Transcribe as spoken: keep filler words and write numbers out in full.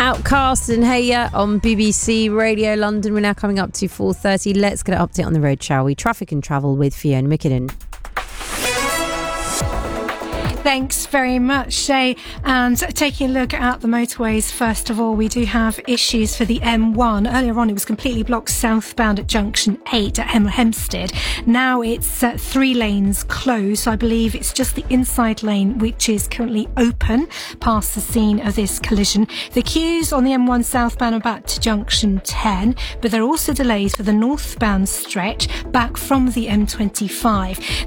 Outcast and Hey Ya on B B C Radio London. We're now coming up to four thirty. Let's get an update on the road, shall we? Traffic and travel with Fiona Mickinnen. Thanks very much, Shay. And taking a look at the motorways, first of all, we do have issues for the M one. Earlier on, it was completely blocked southbound at junction eight at Hem- Hempstead. Now it's uh, three lanes closed. So I believe it's just the inside lane which is currently open past the scene of this collision. The queues on the M one southbound are back to junction ten, but there are also delays for the northbound stretch back from the M twenty-five.